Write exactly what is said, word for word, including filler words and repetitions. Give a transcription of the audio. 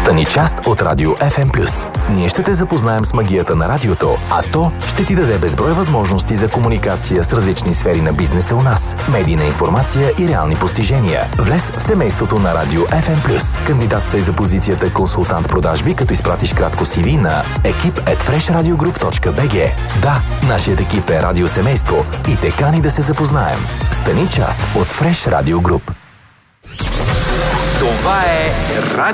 Стани част от Радио Еф Ем плюс. Ние ще те запознаем с магията на радиото, а то ще ти даде безброй възможности за комуникация с различни сфери на бизнеса у нас, медийна информация и реални постижения. Влез в семейството на Радио Еф Ем плюс. Кандидатствай за позицията консултант продажби, като изпратиш кратко си ви на екип ет фреш радио груп точка би джи. Да, нашият екип е радиосемейство и те кани да се запознаем. Стани част от Fresh Radio Group. Това е